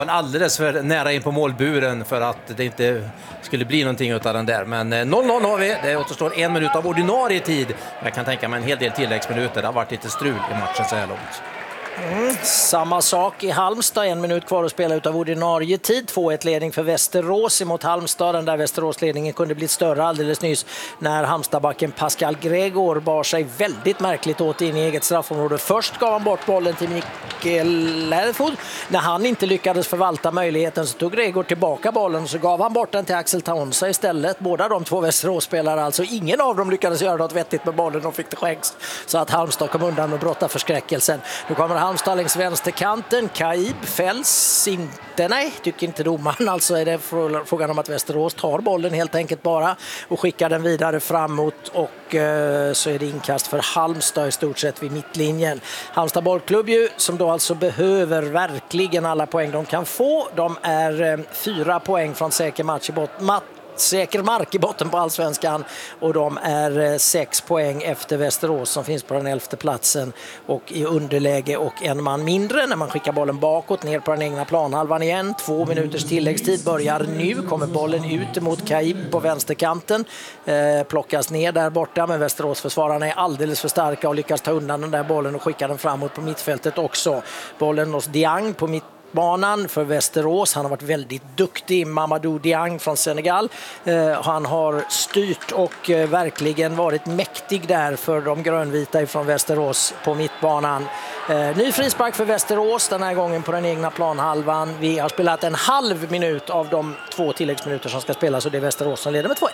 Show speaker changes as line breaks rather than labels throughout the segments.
Alldeles för nära in på målburen för att det inte skulle bli någonting utav den där. Men 0-0 har vi. Det återstår 1 minut av ordinarie tid. Jag kan tänka mig en hel del tilläggsminuter. Det har varit lite strul i matchen så här långt.
Samma sak i Halmstad, 1 minut kvar att spela utav ordinarie tid. 2-1 ledning för Västerås emot Halmstad. Den där Västeråsledningen kunde bli större alldeles nyss när Halmstadbacken Pascal Gregor bar sig väldigt märkligt åt in i eget straffområde. Först gav han bort bollen till Mikael Lärfod. När han inte lyckades förvalta möjligheten så tog Gregor tillbaka bollen och så gav han bort den till Axel Taonsa istället. Båda de två Västeråsspelare, alltså ingen av dem lyckades göra något vettigt med bollen och fick det skänks. Så att Halmstad kom undan och brottade förskräckelsen. Nu kommer Halmstad längs vänsterkanten. Kaib fälls inte, nej, tycker inte domaren. Alltså är det frågan om att Västerås tar bollen helt enkelt bara och skickar den vidare framåt och så är det inkast för Halmstad i stort sett vid mittlinjen. Halmstad bollklubb ju, som då alltså behöver verkligen alla poäng de kan få. De är 4 poäng från säker mark i botten på Allsvenskan och de är 6 poäng efter Västerås som finns på den 11:e platsen och i underläge och en man mindre när man skickar bollen bakåt ner på den egna planhalvan igen. 2 minuters tilläggstid börjar nu, kommer bollen ut mot Kaib på vänsterkanten, plockas ner där borta, men Västeråsförsvararna är alldeles för starka och lyckas ta undan den där bollen och skicka den framåt på mittfältet också. Bollen hos Diang på mittbanan för Västerås. Han har varit väldigt duktig, Mamadou Diang från Senegal. Han har styrt och verkligen varit mäktig där för de grönvita från Västerås på mittbanan. Ny frispark för Västerås den här gången på den egna planhalvan. Vi har spelat en halv minut av de 2 tilläggsminuter som ska spelas och det är Västerås som leder med 2-1.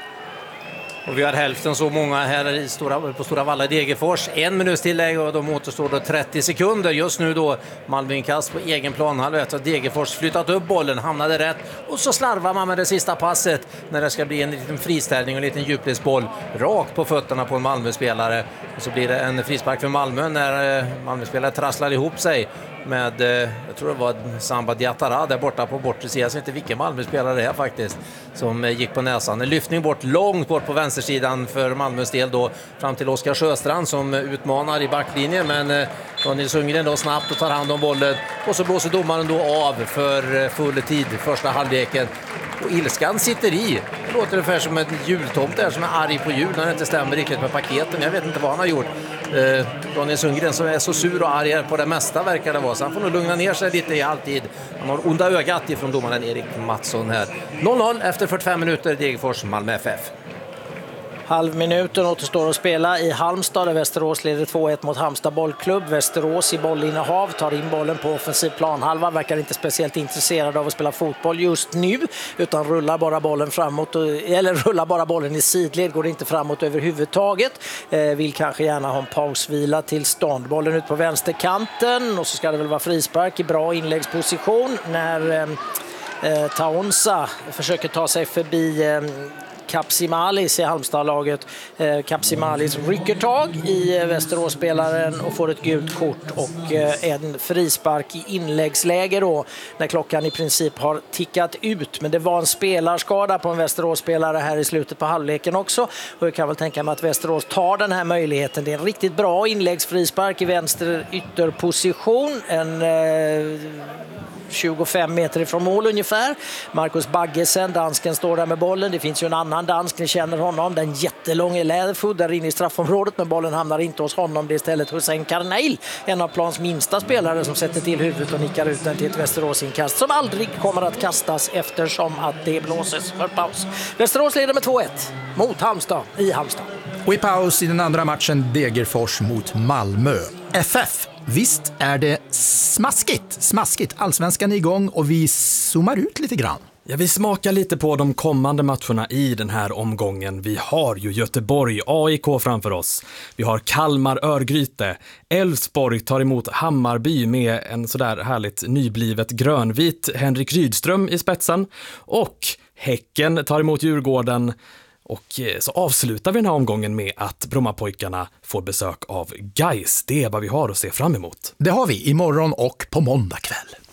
Och vi har hälften så många här på Stora Valla i Degerfors. 1 minuts tillägg och de återstår då 30 sekunder. Just nu då Malmö inkast på egen planhalva. Så Degerfors flyttat upp bollen, hamnade rätt. Och så slarvar man med det sista passet när det ska bli en liten friställning och en liten djupledsboll rakt på fötterna på en Malmö-spelare. Och så blir det en frispark för Malmö när Malmö-spelare trasslar ihop sig med, jag tror det var Samba Diatara där borta på bortre sidan. Jag vet inte vilken Malmö-spelare det är faktiskt som gick på näsan. En lyftning bort, långt bort på vänstersidan för Malmös del då fram till Oskar Sjöstrand som utmanar i backlinjen, men Daniel Sundgren då snabbt och tar hand om bollen och så blåser domaren då av för full tid första halvleken. Och ilskan sitter i. Det låter ungefär som en jultomt där som är arg på jul när det inte stämmer riktigt med paketen. Jag vet inte vad han har gjort. Daniel Sundgren som är så sur och arg på det mesta verkar det vara. Så han får nog lugna ner sig lite i alltid. Han har onda ögat ifrån domaren Erik Mattsson här. 0-0 efter 45 minuter Degerfors Malmö FF.
Halvminuten återstår att spela i Halmstad där Västerås leder 2-1 mot Halmstad bollklubb. Västerås i bollinnehav tar in bollen på offensiv planhalva, verkar inte speciellt intresserad av att spela fotboll just nu utan rullar bara bollen framåt eller rullar bara bollen i sidled, går inte framåt överhuvudtaget. Vill kanske gärna ha en pausvila till stånd. Bollen ut på vänsterkanten och så ska det väl vara frispark i bra inläggsposition när Taonsa försöker ta sig förbi Kapsimalis i Halmstad-laget. Kapsimalis rycker tag i Västerås-spelaren och får ett gult kort och en frispark i inläggsläge då när klockan i princip har tickat ut. Men det var en spelarskada på en Västerås-spelare här i slutet på halvleken också. Och jag kan väl tänka mig att Västerås tar den här möjligheten. Det är en riktigt bra inläggsfrispark i vänster ytterposition. En 25 meter ifrån mål ungefär. Marcus Baggesen, dansken, står där med bollen. Det finns ju en annan dansk, ni känner honom. Den jättelånga Läderfod där inne i straffområdet, men bollen hamnar inte hos honom. Det är istället Hussein Karneil, en av plans minsta spelare, som sätter till huvudet och nickar ut den till ett Västeråsinkast som aldrig kommer att kastas eftersom att det blåses för paus. Västerås leder med 2-1 mot Halmstad i Halmstad.
Och i paus i den andra matchen Degerfors mot Malmö FF. Visst är det smaskigt. Allsvenskan är igång och vi zoomar ut lite grann.
Ja, vi smakar lite på de kommande matcherna i den här omgången. Vi har ju Göteborg, AIK framför oss. Vi har Kalmar, Örgryte. Elfsborg tar emot Hammarby med en sådär härligt nyblivet grönvit Henrik Rydström i spetsen. Och Häcken tar emot Djurgården. Och så avslutar vi den här omgången med att Brommapojkarna får besök av Gais. Det är vad vi har att se fram emot.
Det har vi imorgon och på måndag kväll.